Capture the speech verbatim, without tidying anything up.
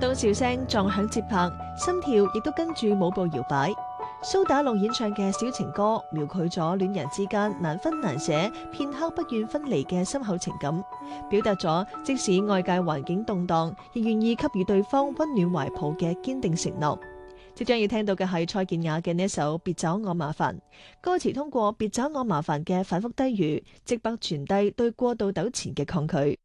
當笑聲撞響節拍，心跳亦都跟住舞步搖擺。蘇打綠演唱嘅小情歌，描繪咗戀人之間難分難捨、片刻不願分離嘅深厚情感，表達咗即使外界環境動盪，亦願意給予對方溫暖懷抱嘅堅定承諾。即將要聽到嘅係蔡健雅嘅呢一首《別找我麻煩》，歌詞通過別找我麻煩嘅反覆低語，直白傳遞對過度糾纏嘅抗拒。